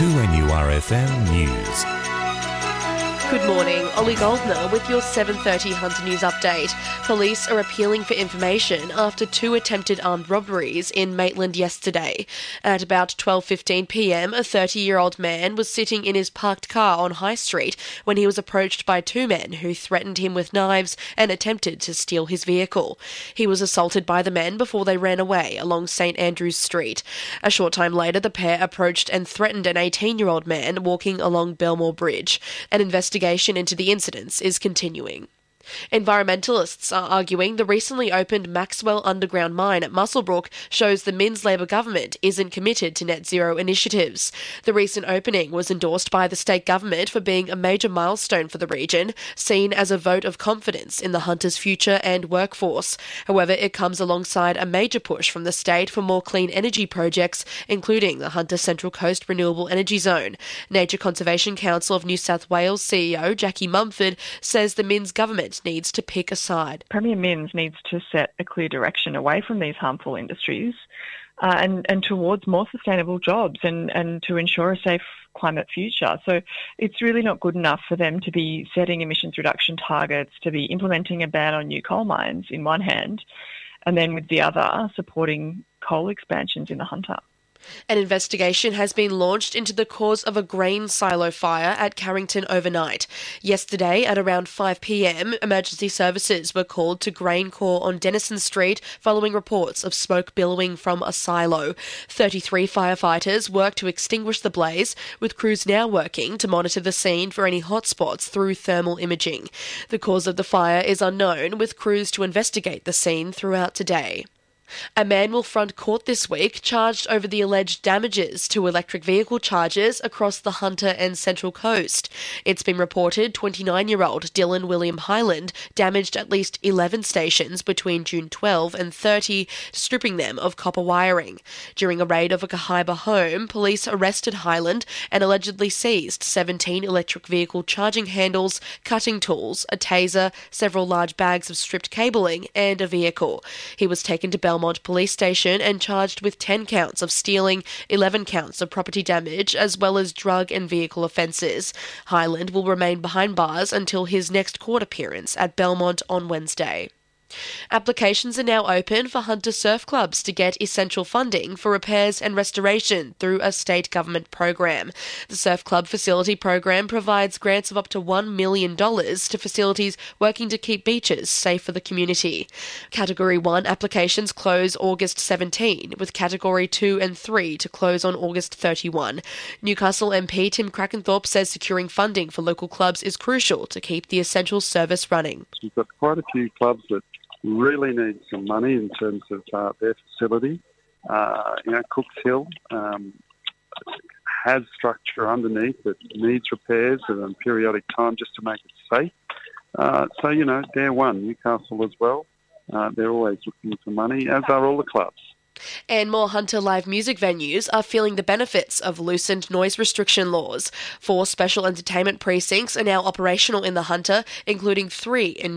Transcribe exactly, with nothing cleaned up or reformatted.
two N U R F M News. Good morning, Ollie Goldner with your seven thirty Hunter News update. Police are appealing for information after two attempted armed robberies in Maitland yesterday. At about twelve fifteen p m, a thirty-year-old man was sitting in his parked car on High Street when he was approached by two men who threatened him with knives and attempted to steal his vehicle. He was assaulted by the men before they ran away along St Andrews Street. A short time later, the pair approached and threatened an eighteen-year-old man walking along Belmore Bridge. An investigation into the incidents is continuing. Environmentalists are arguing the recently opened Maxwell underground mine at Muswellbrook shows the Minns Labor government isn't committed to net zero initiatives. The recent opening was endorsed by the state government for being a major milestone for the region, seen as a vote of confidence in the Hunter's future and workforce. However, it comes alongside a major push from the state for more clean energy projects, including the Hunter Central Coast Renewable Energy Zone. Nature Conservation Council of New South Wales C E O Jackie Mumford says the Minns government needs to pick a side. Premier Minns needs to set a clear direction away from these harmful industries uh, and, and towards more sustainable jobs and, and to ensure a safe climate future. So it's really not good enough for them to be setting emissions reduction targets, to be implementing a ban on new coal mines in one hand, and then with the other supporting coal expansions in the Hunter. An investigation has been launched into the cause of a grain silo fire at Carrington overnight. Yesterday, at around five p m, emergency services were called to GrainCorp on Denison Street following reports of smoke billowing from a silo. thirty-three firefighters worked to extinguish the blaze, with crews now working to monitor the scene for any hotspots through thermal imaging. The cause of the fire is unknown, with crews to investigate the scene throughout today. A man will front court this week charged over the alleged damages to electric vehicle chargers across the Hunter and Central Coast. It's been reported twenty-nine-year-old Dylan William Highland damaged at least eleven stations between June twelfth and thirtieth, stripping them of copper wiring. During a raid of a Cahibah home, police arrested Highland and allegedly seized seventeen electric vehicle charging handles, cutting tools, a taser, several large bags of stripped cabling and a vehicle. He was taken to Belmont Police Station and charged with ten counts of stealing, eleven counts of property damage, as well as drug and vehicle offences. Highland will remain behind bars until his next court appearance at Belmont on Wednesday. Applications are now open for Hunter surf clubs to get essential funding for repairs and restoration through a state government program. The Surf Club Facility Program provides grants of up to one million dollars to facilities working to keep beaches safe for the community. Category one applications close August seventeenth, with Category two and three to close on August thirty-first. Newcastle M P Tim Crackenthorpe says securing funding for local clubs is crucial to keep the essential service running. We've got quite a few clubs that really need some money in terms of uh, their facility. Uh, you know, Cooks Hill um, has structure underneath that needs repairs at a periodic time just to make it safe. Uh, so, you know, they're one. Newcastle as well. Uh, they're always looking for money, as are all the clubs. And more Hunter live music venues are feeling the benefits of loosened noise restriction laws. Four special entertainment precincts are now operational in the Hunter, including three in